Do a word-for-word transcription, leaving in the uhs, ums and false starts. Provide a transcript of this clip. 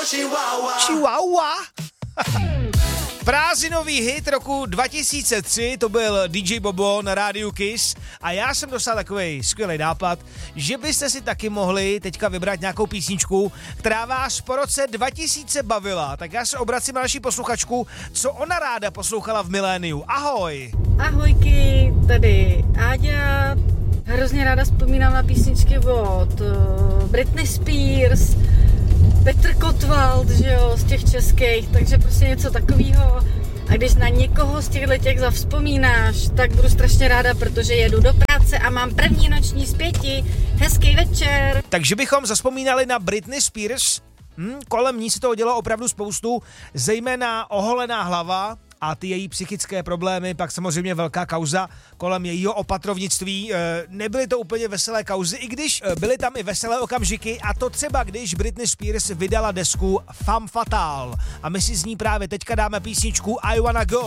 Chihuahua. Prázdninový hit roku dva tisíce tři, to byl D J Bobo na rádiu Kiss a já jsem dostal takový skvělý nápad, že byste si taky mohli teďka vybrat nějakou písničku, která vás po roce dva tisíce bavila. Tak já se obracím na naši posluchačku, co ona ráda poslouchala v miléniu. Ahoj! Ahojky, tady Áďa. Hrozně ráda vzpomínám na písničky od uh, Britney Spears, Petr Kotwald, že jo, z těch českých, takže prostě něco takového. A když na někoho z těchto těch zavzpomínáš, tak budu strašně ráda, protože jedu do práce a mám první noční z pěti. Hezký večer. Takže bychom zavzpomínali na Britney Spears. Hm, kolem ní se toho dělo opravdu spoustu, zejména oholená hlava a ty její psychické problémy, pak samozřejmě velká kauza kolem jejího opatrovnictví. Nebyly to úplně veselé kauzy, i když byly tam i veselé okamžiky, a to třeba když Britney Spears vydala desku Femme Fatale. A my si z ní právě teďka dáme písničku I Wanna Go.